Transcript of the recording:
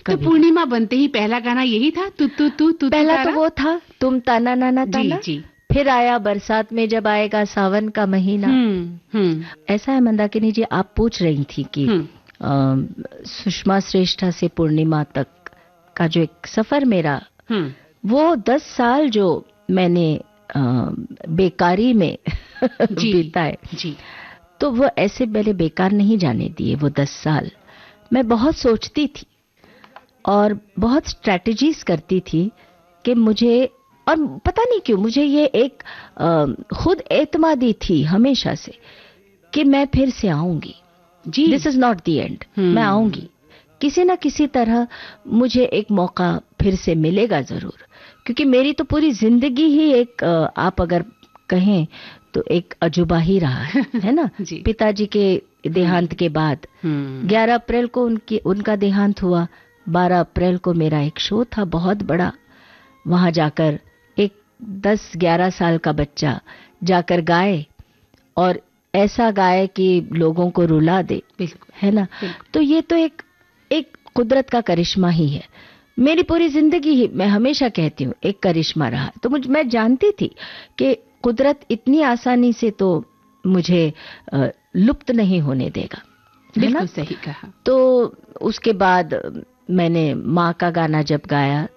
तो पूर्णिमा बनते ही पहला गाना यही था, तू तू तू तू पहला तो वो था, तुम ताना नाना ताना। जी। फिर आया बरसात में जब आएगा सावन का महीना। ऐसा है मंदाकिनी जी, आप पूछ रही थी कि सुषमा श्रेष्ठा से पूर्णिमा तक का जो एक सफर मेरा, वो 10 साल जो मैंने बेकारी में बिताए, तो वो ऐसे मैंने बेकार नहीं जाने दिए। वो 10 साल मैं बहुत सोचती थी और बहुत स्ट्रैटेजीज करती थी कि मुझे, और पता नहीं क्यों मुझे ये एक खुद एतमादी थी हमेशा से कि मैं फिर से आऊंगी। This is not the end, मैं आऊंगी किसी ना किसी तरह, मुझे एक मौका फिर से मिलेगा जरूर। क्योंकि मेरी तो पूरी जिंदगी ही एक आप अगर कहें तो एक अजूबा ही रहा है ना। पिताजी के देहांत के बाद 11 अप्रैल को उनका देहांत हुआ। 12 अप्रैल को मेरा एक शो था बहुत बड़ा, वहां जाकर एक 10-11 साल का बच्चा जाकर गाए, और ऐसा गाए कि लोगों को रुला दे, है ना। तो ये तो एक कुदरत का करिश्मा ही है। मेरी पूरी जिंदगी ही, मैं हमेशा कहती हूँ, एक करिश्मा रहा। तो मैं जानती थी कि कुदरत इतनी आसानी से तो मुझे लुप्त नहीं होने देगा। बिल्कुल सही कहा। तो उसके बाद मैंने माँ का गाना जब गाया